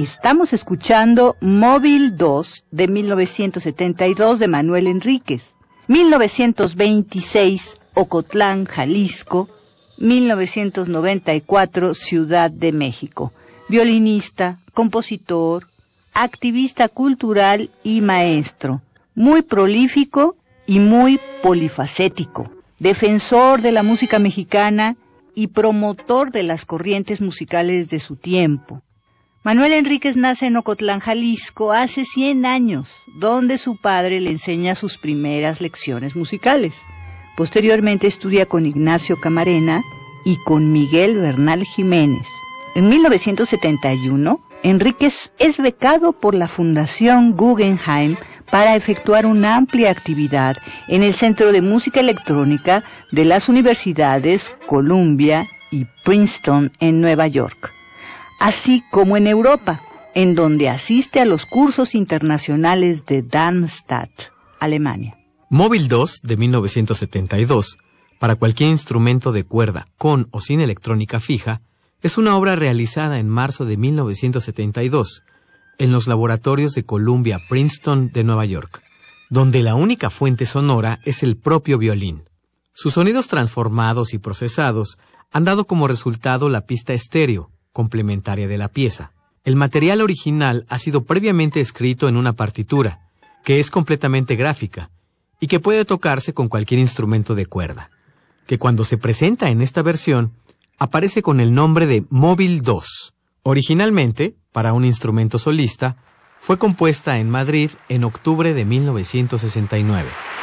Estamos escuchando Móvil 2 de 1972 de Manuel Enríquez, 1926 Ocotlán, Jalisco, 1994 Ciudad de México. Violinista, compositor, activista cultural y maestro, muy prolífico y muy polifacético, defensor de la música mexicana y promotor de las corrientes musicales de su tiempo. Manuel Enríquez nace en Ocotlán, Jalisco, hace 100 años, donde su padre le enseña sus primeras lecciones musicales. Posteriormente estudia con Ignacio Camarena y con Miguel Bernal Jiménez. En 1971, Enríquez es becado por la Fundación Guggenheim para efectuar una amplia actividad en el Centro de Música Electrónica de las universidades Columbia y Princeton en Nueva York, así como en Europa, en donde asiste a los cursos internacionales de Darmstadt, Alemania. Móvil 2 de 1972, para cualquier instrumento de cuerda con o sin electrónica fija, es una obra realizada en marzo de 1972 en los laboratorios de Columbia Princeton de Nueva York, donde la única fuente sonora es el propio violín. Sus sonidos transformados y procesados han dado como resultado la pista estéreo, complementaria de la pieza. El material original ha sido previamente escrito en una partitura, que es completamente gráfica, y que puede tocarse con cualquier instrumento de cuerda, que cuando se presenta en esta versión, aparece con el nombre de Móvil 2. Originalmente, para un instrumento solista, fue compuesta en Madrid en octubre de 1969.